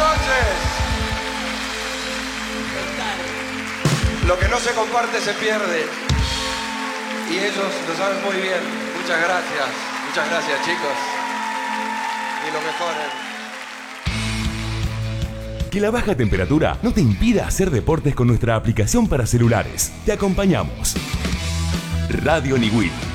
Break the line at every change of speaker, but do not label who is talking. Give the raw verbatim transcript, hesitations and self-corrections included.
noches. Lo que no se comparte se pierde. Y ellos lo saben muy bien. Muchas gracias. Muchas gracias, chicos. Y lo mejor.
Que la baja temperatura no te impida hacer deportes con nuestra aplicación para celulares. Te acompañamos. Radio Niwil.